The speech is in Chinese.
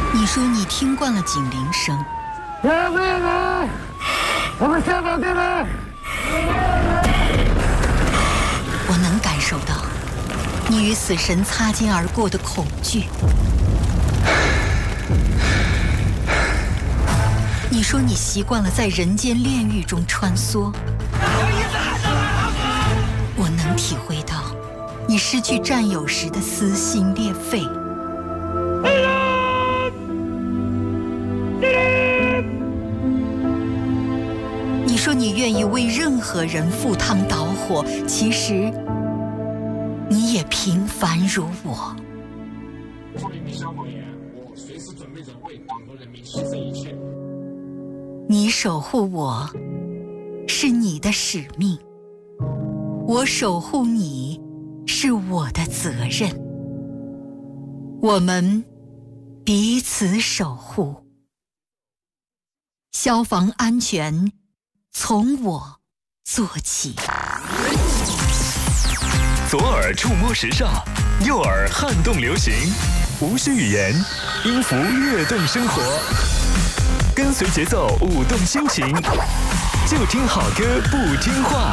你说你听惯了警铃声， 我们下到这来。 我能感受到你与死神擦肩而过的恐惧。你说你习惯了在人间炼狱中穿梭，我能体会到你失去战友时的撕心裂肺。你说你愿意为任何人赴汤蹈火，其实你也平凡如我。 作为李小委员，我随时准备着为党和人民牺牲一切。 你守护我，是你的使命；我守护你，是我的责任。我们彼此守护，消防安全从我做起。 左耳触摸时尚，右耳撼动流行，无需语言，音符跃动生活。跟随节奏舞动心情，就听好歌不听话。